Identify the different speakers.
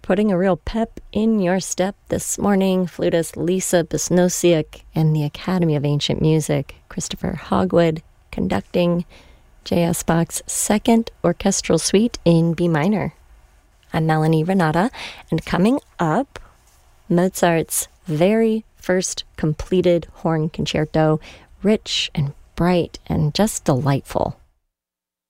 Speaker 1: putting a real pep in your step this morning. Flutist Lisa Besnosiuk and the Academy of Ancient Music, Christopher Hogwood, conducting J.S. Bach's Second Orchestral Suite in B minor. I'm Melanie Renata, and coming up, Mozart's very first completed horn concerto, rich and bright and just delightful.